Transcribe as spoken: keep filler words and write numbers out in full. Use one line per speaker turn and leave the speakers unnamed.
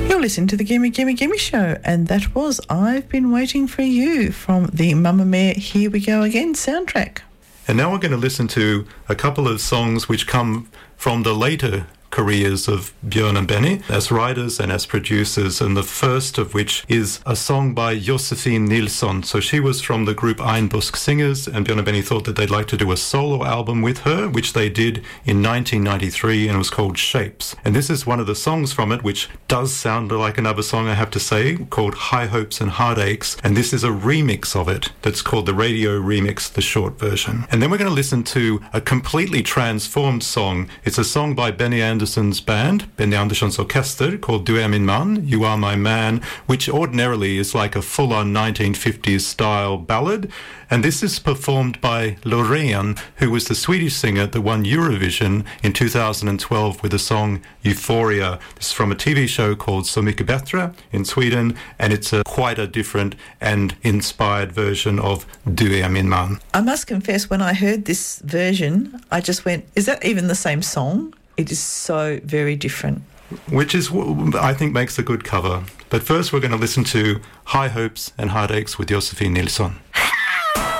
You're listening to the Gimme Gimme Gimme Show, and that was I've Been Waiting for You from the Mamma Mia Here We Go Again soundtrack.
And now we're going to listen to a couple of songs which come from the later careers of Björn and Benny as writers and as producers, and the first of which is a song by Josefin Nilsson. So she was from the group Einbusk Singers, and Björn and Benny thought that they'd like to do a solo album with her, which they did in nineteen ninety-three, and it was called Shapes. And this is one of the songs from it, which does sound like another song, I have to say, called High Hopes and Heartaches, and this is a remix of it that's called the Radio Remix, the short version. And then we're going to listen to a completely transformed song. It's a song by Benny Andersson's band, Benny Andersson's Orkester, called Du är min man, You Are My Man, which ordinarily is like a full-on nineteen fifties style ballad. And this is performed by Loreen, who was the Swedish singer that won Eurovision in two thousand twelve with the song Euphoria. This is from a T V show called Så mycket bättre in Sweden, and it's a quite a different and inspired version of Du är min man.
I must confess, when I heard this version, I just went, is that even the same song? It is so very different.
Which is, I think, makes a good cover. But first we're going to listen to High Hopes and Heartaches with Josefin Nilsson.